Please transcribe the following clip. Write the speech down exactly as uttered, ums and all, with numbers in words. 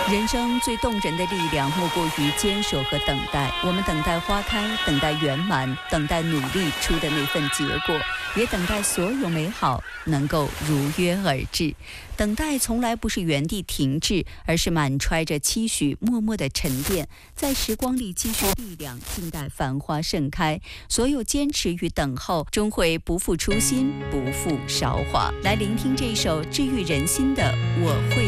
人生最动人的力量，莫过于坚守和等待。我们等待花开，等待圆满，等待努力出的那份结果，也等待所有美好能够如约而至。等待从来不是原地停滞，而是满揣着期许，默默的沉淀，在时光里积蓄力量，静待繁花盛开。所有坚持与等候，终会不负初心，不负韶华。来聆听这首治愈人心的《我会》。